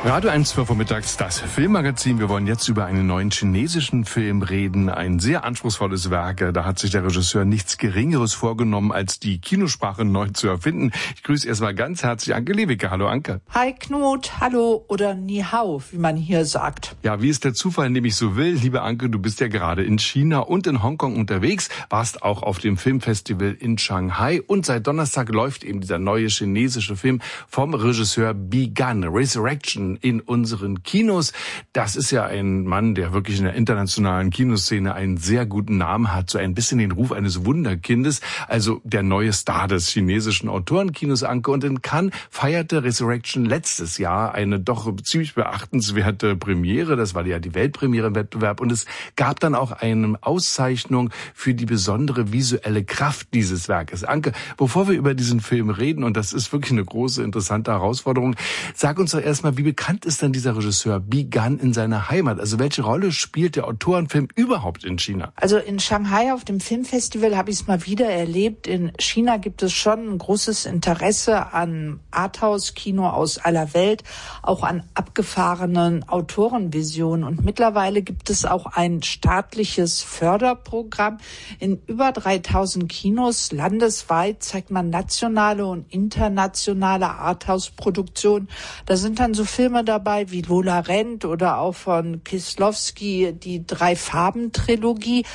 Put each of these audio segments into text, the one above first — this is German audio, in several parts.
Radio 1 vormittags, das Filmmagazin. Wir wollen jetzt über einen neuen chinesischen Film reden. Ein sehr anspruchsvolles Werk. Da hat sich der Regisseur nichts Geringeres vorgenommen, als die Kinosprache neu zu erfinden. Ich grüße erstmal ganz herzlich Anke Lewicke. Hallo Anke. Hi Knut, hallo oder Ni Hao, wie man hier sagt. Ja, wie es der Zufall nämlich so will. Liebe Anke, du bist ja gerade in China und in Hongkong unterwegs, warst auch auf dem Filmfestival in Shanghai und seit Donnerstag läuft eben dieser neue chinesische Film vom Regisseur Bi Gan, Resurrection, in unseren Kinos. Das ist ja ein Mann, der wirklich in der internationalen Kinoszene einen sehr guten Namen hat, so ein bisschen den Ruf eines Wunderkindes, also der neue Star des chinesischen Autorenkinos, Anke. Und in Cannes feierte Resurrection letztes Jahr eine doch ziemlich beachtenswerte Premiere. Das war ja die Weltpremiere im Wettbewerb. Und es gab dann auch eine Auszeichnung für die besondere visuelle Kraft dieses Werkes. Anke, bevor wir über diesen Film reden, und das ist wirklich eine große, interessante Herausforderung, sag uns doch erstmal, wie bekannt ist denn dieser Regisseur Bi Gan in seiner Heimat? Also welche Rolle spielt der Autorenfilm überhaupt in China? Also in Shanghai auf dem Filmfestival habe ich es mal wieder erlebt. In China gibt es schon ein großes Interesse an Arthouse-Kino aus aller Welt, auch an abgefahrenen Autorenvisionen. Und mittlerweile gibt es auch ein staatliches Förderprogramm. In über 3000 Kinos landesweit zeigt man nationale und internationale Arthouse-Produktionen. Da sind dann so Filme dabei wie Lola Rent oder auch von Kieslowski die Drei-Farben-Trilogie,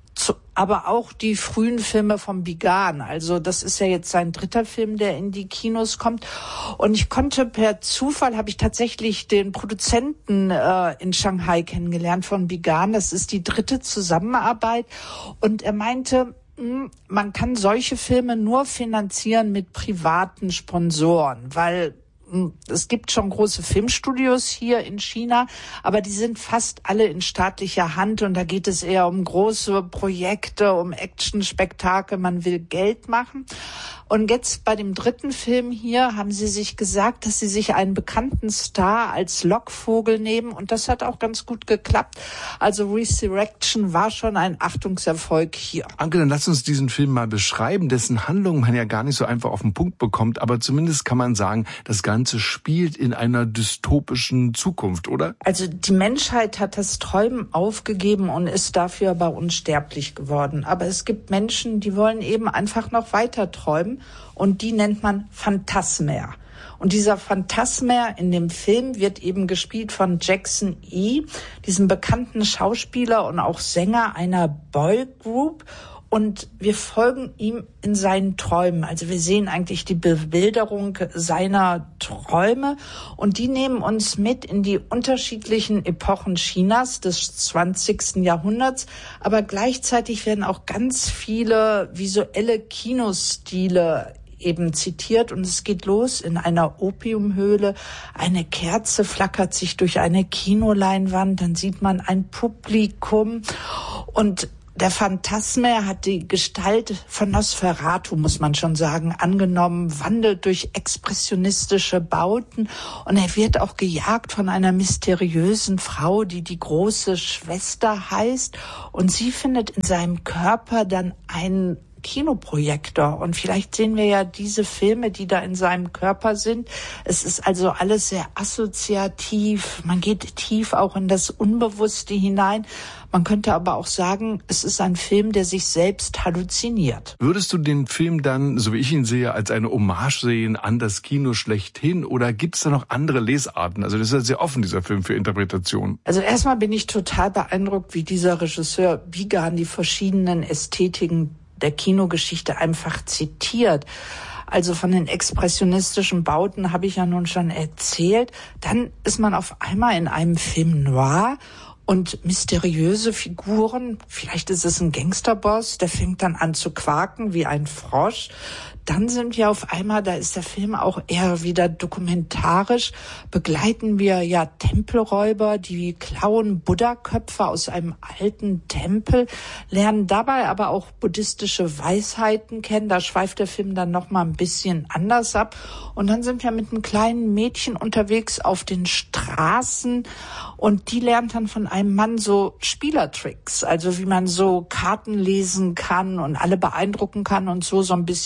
aber auch die frühen Filme von Bi Gan. Also das ist ja jetzt sein dritter Film, der in die Kinos kommt. Und ich konnte per Zufall, habe ich tatsächlich den Produzenten in Shanghai kennengelernt von Bi Gan. Das ist die dritte Zusammenarbeit. Und er meinte, man kann solche Filme nur finanzieren mit privaten Sponsoren, weil es gibt schon große Filmstudios hier in China, aber die sind fast alle in staatlicher Hand und da geht es eher um große Projekte, um Actionspektakel, man will Geld machen. Und jetzt bei dem dritten Film hier haben sie sich gesagt, dass sie sich einen bekannten Star als Lockvogel nehmen und das hat auch ganz gut geklappt. Also Resurrection war schon ein Achtungserfolg hier. Anke, dann lass uns diesen Film mal beschreiben, dessen Handlung man ja gar nicht so einfach auf den Punkt bekommt, aber zumindest kann man sagen, das Ganze spielt in einer dystopischen Zukunft, oder? Also die Menschheit hat das Träumen aufgegeben und ist dafür aber unsterblich geworden. Aber es gibt Menschen, die wollen eben einfach noch weiter träumen und die nennt man Phantasmer. Und dieser Phantasmer in dem Film wird eben gespielt von Jackson Yee, diesem bekannten Schauspieler und auch Sänger einer Boygroup. Und wir folgen ihm in seinen Träumen. Also wir sehen eigentlich die Bewilderung seiner Träume und die nehmen uns mit in die unterschiedlichen Epochen Chinas des 20. Jahrhunderts. Aber gleichzeitig werden auch ganz viele visuelle Kinostile eben zitiert und es geht los in einer Opiumhöhle. Eine Kerze flackert sich durch eine Kinoleinwand, dann sieht man ein Publikum und der Phantasmer hat die Gestalt von Nosferatu, muss man schon sagen, angenommen, wandelt durch expressionistische Bauten und er wird auch gejagt von einer mysteriösen Frau, die die große Schwester heißt und sie findet in seinem Körper dann einen Kinoprojektor und vielleicht sehen wir ja diese Filme, die da in seinem Körper sind. Es ist also alles sehr assoziativ, man geht tief auch in das Unbewusste hinein. Man könnte aber auch sagen, es ist ein Film, der sich selbst halluziniert. Würdest du den Film dann, so wie ich ihn sehe, als eine Hommage sehen an das Kino schlechthin oder gibt es da noch andere Lesarten? Also das ist ja sehr offen, dieser Film, für Interpretation. Also erstmal bin ich total beeindruckt, wie dieser Regisseur Bi Gan die verschiedenen Ästhetiken der Kinogeschichte einfach zitiert. Also von den expressionistischen Bauten habe ich ja nun schon erzählt. Dann ist man auf einmal in einem Film noir und mysteriöse Figuren. Vielleicht ist es ein Gangsterboss, der fängt dann an zu quaken wie ein Frosch. Dann sind wir auf einmal, da ist der Film auch eher wieder dokumentarisch, begleiten wir ja Tempelräuber, die klauen Buddha-Köpfe aus einem alten Tempel, lernen dabei aber auch buddhistische Weisheiten kennen. Da schweift der Film dann noch mal ein bisschen anders ab. Und dann sind wir mit einem kleinen Mädchen unterwegs auf den Straßen und die lernt dann von einem Mann so Spielertricks, also wie man so Karten lesen kann und alle beeindrucken kann und so ein bisschen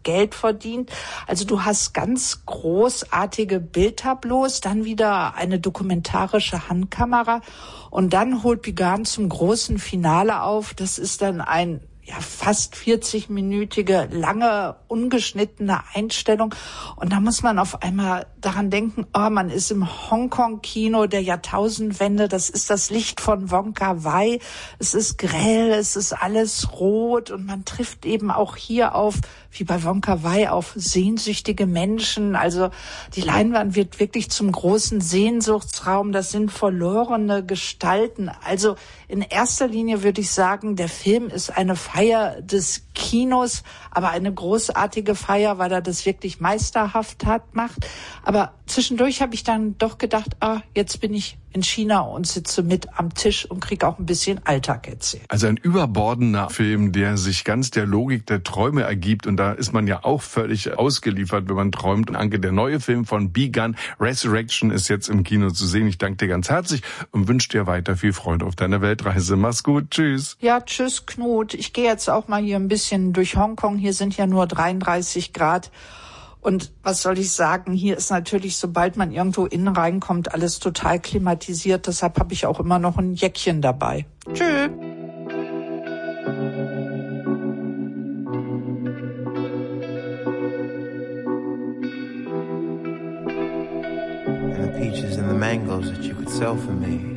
Geld verdient. Also du hast ganz großartige Bildtableaus, dann wieder eine dokumentarische Handkamera und dann holt Bigan zum großen Finale auf. Das ist dann ein fast 40-minütige, lange, ungeschnittene Einstellung. Und da muss man auf einmal daran denken, man ist im Hongkong-Kino der Jahrtausendwende. Das ist das Licht von Wong Kar-wai. Es ist grell, es ist alles rot. Und man trifft eben auch hier auf, wie bei Wong Kar-wai, auf sehnsüchtige Menschen. Also die Leinwand wird wirklich zum großen Sehnsuchtsraum. Das sind verlorene Gestalten. Also in erster Linie würde ich sagen, der Film ist eine Feier des Kinos, aber eine großartige Feier, weil er das wirklich meisterhaft macht. Aber zwischendurch habe ich dann doch gedacht, jetzt bin ich in China und sitze mit am Tisch und kriege auch ein bisschen Alltag erzählt. Also ein überbordender Film, der sich ganz der Logik der Träume ergibt. Und da ist man ja auch völlig ausgeliefert, wenn man träumt. Und Anke, der neue Film von Bigan, Resurrection, ist jetzt im Kino zu sehen. Ich danke dir ganz herzlich und wünsche dir weiter viel Freude auf deiner Weltreise. Mach's gut, tschüss. Ja, tschüss, Knut. Ich gehe jetzt auch mal hier ein bisschen durch Hongkong. Hier sind ja nur 33 Grad. Und was soll ich sagen, hier ist natürlich, sobald man irgendwo innen reinkommt, alles total klimatisiert. Deshalb habe ich auch immer noch ein Jäckchen dabei. Tschüss. And the peaches and the mangoes that you could sell for me.